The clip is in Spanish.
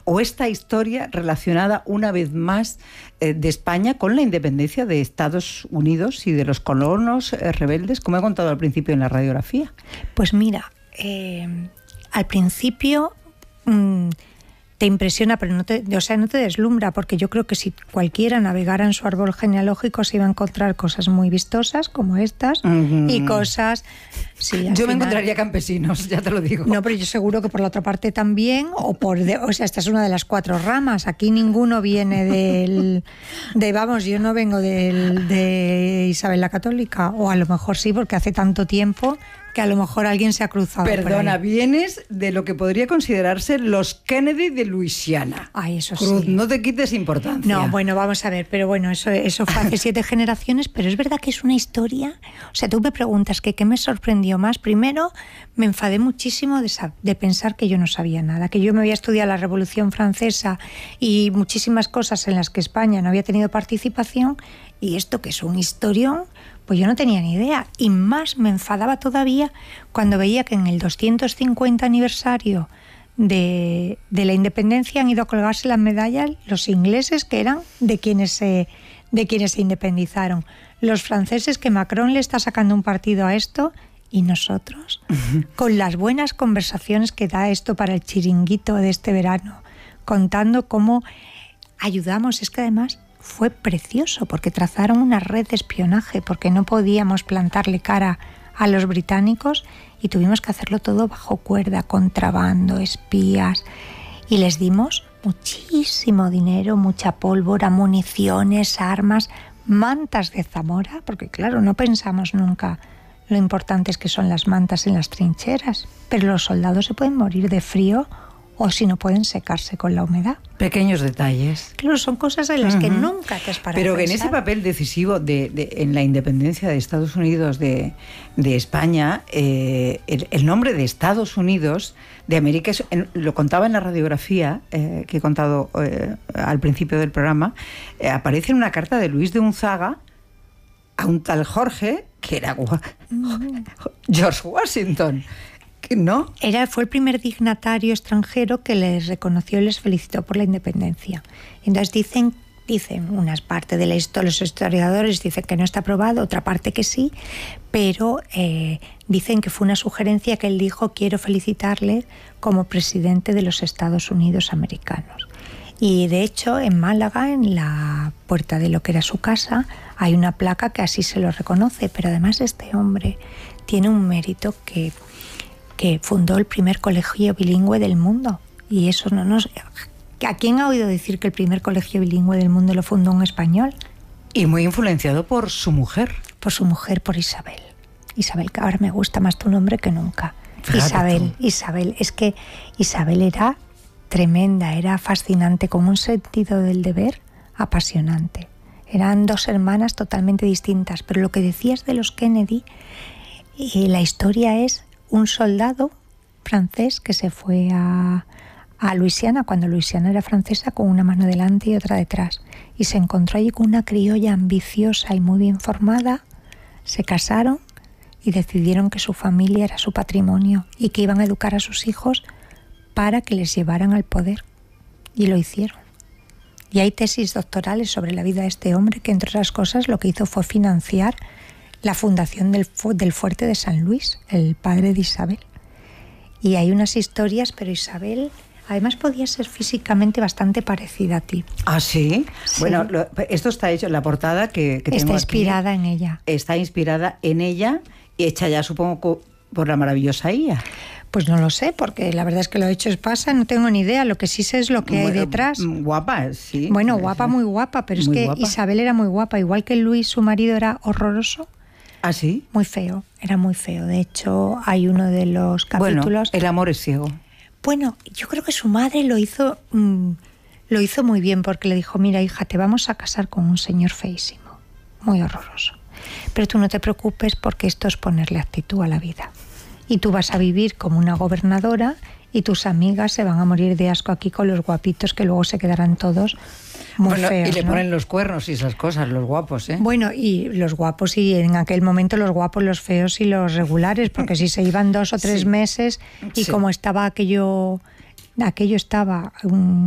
o esta historia relacionada una vez más de España con la independencia de Estados Unidos y de los colonos rebeldes, como he contado al principio en la radiografía? Pues mira, al principio te impresiona, pero no te deslumbra, porque yo creo que si cualquiera navegara en su árbol genealógico se iba a encontrar cosas muy vistosas como estas y cosas... Sí, yo me encontraría campesinos, ya te lo digo. No, pero yo seguro que por la otra parte también, esta es una de las 4 ramas. Aquí ninguno viene yo no vengo de Isabel la Católica, o a lo mejor sí, porque hace tanto tiempo que a lo mejor alguien se ha cruzado. Perdona, vienes de lo que podría considerarse los Kennedy de Luisiana. Ay, eso Cruz, sí. no te quites importancia. No, bueno, vamos a ver, pero bueno, eso fue hace 7 generaciones, pero es verdad que es una historia. O sea, tú me preguntas que qué me sorprendió más. Primero, me enfadé muchísimo de pensar que yo no sabía nada, que yo me había estudiado la Revolución Francesa y muchísimas cosas en las que España no había tenido participación, y esto que es un historión, pues yo no tenía ni idea. Y más me enfadaba todavía cuando veía que en el 250 aniversario de la independencia han ido a colgarse las medallas los ingleses, que eran de quienes se independizaron, los franceses, que Macron le está sacando un partido a esto, y nosotros, con las buenas conversaciones que da esto para el chiringuito de este verano, contando cómo ayudamos. Es que además fue precioso, porque trazaron una red de espionaje, porque no podíamos plantarle cara a los británicos y tuvimos que hacerlo todo bajo cuerda, contrabando, espías, y les dimos muchísimo dinero, mucha pólvora, municiones, armas, mantas de Zamora, porque claro, no pensamos nunca lo importantes que son las mantas en las trincheras, pero los soldados se pueden morir de frío o si no pueden secarse con la humedad. Pequeños detalles. Claro, son cosas en las que nunca te has parado. Pero que en ese papel decisivo en la independencia de Estados Unidos de España, el nombre de Estados Unidos de América, lo contaba en la radiografía que he contado al principio del programa, aparece en una carta de Luis de Unzaga a un tal Jorge, que era George Washington. ¿No? Fue el primer dignatario extranjero que les reconoció y les felicitó por la independencia. Entonces dicen unas partes de la historia, los historiadores dicen que no está aprobado, otra parte que sí, pero dicen que fue una sugerencia que él dijo: quiero felicitarle como presidente de los Estados Unidos americanos. Y de hecho en Málaga, en la puerta de lo que era su casa, hay una placa que así se lo reconoce. Pero además este hombre tiene un mérito que fundó el primer colegio bilingüe del mundo. Y eso ¿a quién ha oído decir que el primer colegio bilingüe del mundo lo fundó un español? Y muy influenciado por su mujer. Por su mujer, por Isabel. Isabel, que ahora me gusta más tu nombre que nunca. Isabel, es que Isabel era tremenda, era fascinante, con un sentido del deber apasionante. Eran 2 hermanas totalmente distintas, pero lo que decías de los Kennedy, la historia es un soldado francés que se fue a Luisiana, cuando Luisiana era francesa, con una mano delante y otra detrás, y se encontró allí con una criolla ambiciosa y muy bien formada. Se casaron y decidieron que su familia era su patrimonio y que iban a educar a sus hijos para que les llevaran al poder, y lo hicieron. Y hay tesis doctorales sobre la vida de este hombre, que entre otras cosas lo que hizo fue financiar la fundación del fuerte de San Luis, el padre de Isabel. Y hay unas historias, pero Isabel además podía ser físicamente bastante parecida a ti. ¿Ah, sí? Sí. Bueno, esto está hecho en la portada que tengo aquí. Está inspirada en ella. Está inspirada en ella y hecha ya, supongo, por la maravillosa Ia. Pues no lo sé, porque la verdad es que lo hecho es pasa, no tengo ni idea. Lo que sí sé es lo que hay detrás. Guapa, sí. Bueno, guapa, muy guapa, pero es que guapa. Isabel era muy guapa, igual que Luis, su marido, era horroroso. ¿Ah, sí? Muy feo, era muy feo. De hecho, hay uno de los capítulos... Bueno, el amor es ciego. Bueno, yo creo que su madre lo hizo muy bien, porque le dijo: mira, hija, te vamos a casar con un señor feísimo, muy horroroso. Pero tú no te preocupes, porque esto es ponerle actitud a la vida. Y tú vas a vivir como una gobernadora y tus amigas se van a morir de asco aquí con los guapitos, que luego se quedarán todos muy feos. Y le ponen los cuernos y esas cosas, los guapos, ¿eh? Bueno, y los guapos, y en aquel momento los guapos, los feos y los regulares, porque si se iban 2 o 3 meses y como estaba aquello estaba...